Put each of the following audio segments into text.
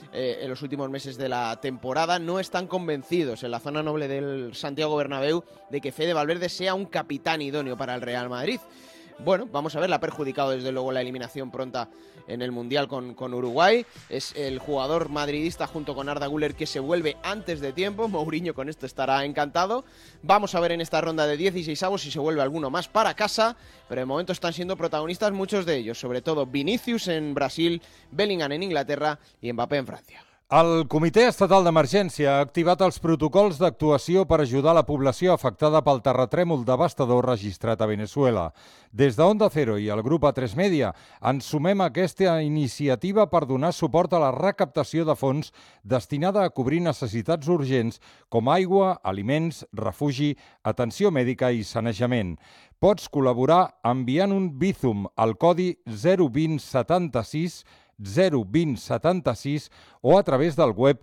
en los últimos meses de la temporada, no están convencidos en la zona noble del Santiago Bernabéu de que Fede Valverde sea un capitán idóneo para el Real Madrid. Bueno, vamos a ver, le ha perjudicado desde luego la eliminación pronta en el Mundial con Uruguay. Es el jugador madridista junto con Arda Güler que se vuelve antes de tiempo. Mourinho con esto estará encantado. Vamos a ver en esta ronda de 16avos si se vuelve alguno más para casa, pero de momento están siendo protagonistas muchos de ellos, sobre todo Vinícius en Brasil, Bellingham en Inglaterra y Mbappé en Francia. El Comitè Estatal d'Emergència ha activat els protocols d'actuació per ajudar la població afectada pel terratrèmol devastador registrat a Venezuela. Des de Onda Cero i el grup A3 Media ens sumem a aquesta iniciativa per donar suport a la recaptació de fons destinada a cobrir necessitats urgents com aigua, aliments, refugi, atenció mèdica i sanejament. Pots col·laborar enviant un Bizum al codi 02076 02076 o a través del web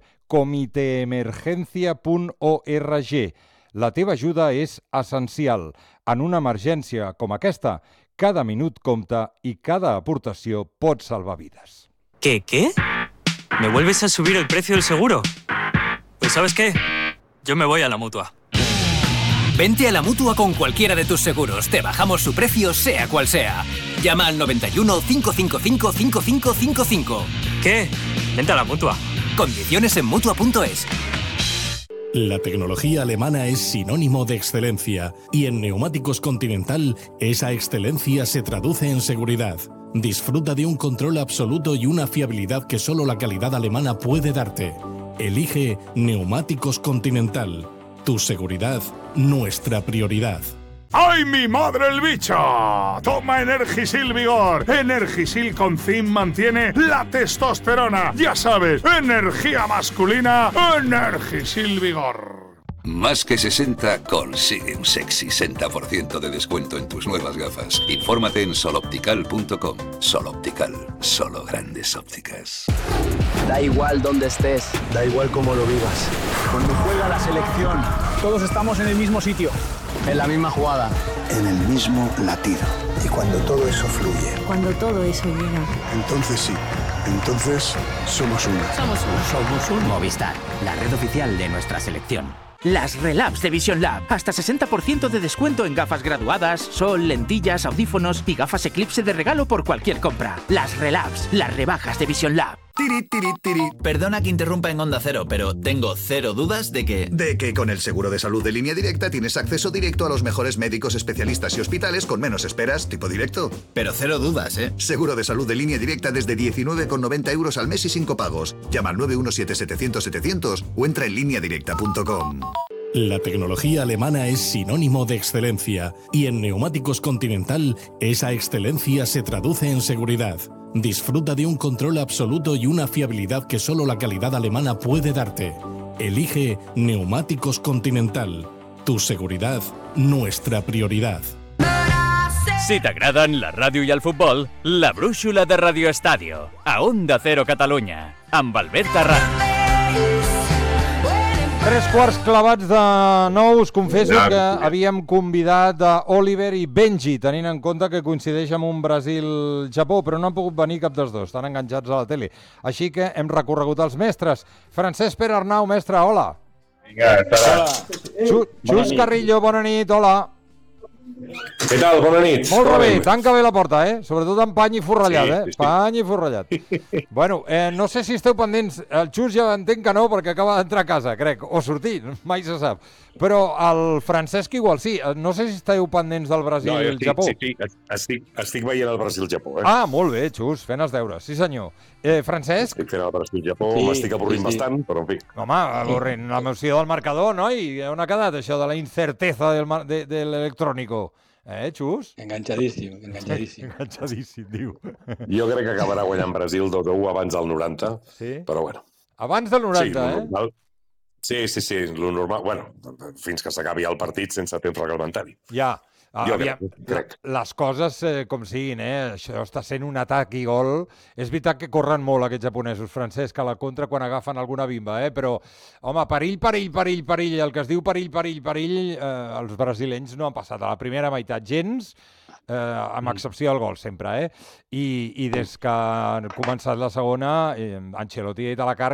comiteemergencia.org. La teva ajuda és essencial. En una emergència com aquesta, cada minut compta i cada aportació pot salvar vides. ¿Qué? ¿Me vuelves a subir el precio del seguro? Pues ¿sabes qué? Yo me voy a la Mutua. Vente a la Mutua con cualquiera de tus seguros. Te bajamos su precio, sea cual sea. Llama al 91 555 5555. ¿Qué? Vente a la Mutua. Condiciones en Mutua.es. La tecnología alemana es sinónimo de excelencia y en Neumáticos Continental esa excelencia se traduce en seguridad. Disfruta de un control absoluto y una fiabilidad que solo la calidad alemana puede darte. Elige Neumáticos Continental. Tu seguridad, nuestra prioridad. ¡Ay, mi madre el bicho! Toma Energisil Vigor. Energisil con zinc mantiene la testosterona. Ya sabes, energía masculina, Energisil Vigor. Más que 60 consigue un sexy 60% de descuento en tus nuevas gafas. Infórmate en soloptical.com. Soloptical, solo grandes ópticas. Da igual dónde estés, da igual cómo lo vivas. Cuando juega la selección, todos estamos en el mismo sitio, en la misma jugada, en el mismo latido. Y cuando todo eso fluye, cuando todo eso llega, entonces sí, entonces somos uno. Somos uno. Movistar, la red oficial de nuestra selección. Las Relabs de Vision Lab. Hasta 60% de descuento en gafas graduadas, sol, lentillas, audífonos y gafas Eclipse de regalo por cualquier compra. Las Relabs, las rebajas de Vision Lab. Perdona que interrumpa en Onda Cero, pero tengo cero dudas de que con el seguro de salud de Línea Directa tienes acceso directo a los mejores médicos, especialistas y hospitales con menos esperas, tipo directo. Pero cero dudas, ¿eh? Seguro de salud de Línea Directa desde 19,90 € al mes y sin copagos. Llama al 917-700-700 o entra en lineadirecta.com. La tecnología alemana es sinónimo de excelencia y en Neumáticos Continental esa excelencia se traduce en seguridad. Disfruta de un control absoluto y una fiabilidad que solo la calidad alemana puede darte. Elige Neumáticos Continental. Tu seguridad, nuestra prioridad. Si t'agraden la ràdio i el futbol, la brúixola de Radio Estadio, a Onda Cero Catalunya, amb Albert Arran. 3 clavats de 9, us confesso que havíem convidat a Oliver i Benji, tenint en compte que coincideix amb un Brasil-Japó, però no han pogut venir cap dels dos, estan enganxats a la tele. Així que hem recorregut els mestres. Francesc Pere Arnau, mestre, hola. Vinga, estarà. Xus Carrillo, bona nit, hola. Què tal? Bona nit. Molt bé, tanca bé la porta, sobretot amb pany i forrellat, pany i forrellat. Bueno, no sé si esteu pendents, el Xus ja entenc que no, perquè acaba d'entrar a casa, crec, o sortir, mai se sap. Però el Francesc igual sí, no sé si esteu pendents del Brasil i el Japó. Sí, estic veient el Brasil-Japó. Ah, molt bé, Xus, fent els deures, sí senyor. Francesc? Estic fent el Brasil-Japó, m'estic avorrint bastant, però en fi. Home, avorrint, l'emoció del marcador, noi? On ha quedat això de la incerteza de l'electrònico? Xus? Enganxadíssim. Enganxadíssim, diu. Jo crec que acabarà guanyant Brasil 2-1 abans del 90, però bueno. Abans del 90, Sí, lo normal, bueno, fins que s'acabi el partit sense temps reglamentari. Ja, jo crec. Les coses com siguin, això està sent un atac i gol. És veritat que corren molt aquests japonesos, Francesc, a la contra quan agafen alguna bimba, però, home, perill, el que es diu perill, els brasilenys no han passat a la primera meitat gens, amb excepció del gol sempre, i des que ha començat la segona, Ancelotti ha dit a la càrrega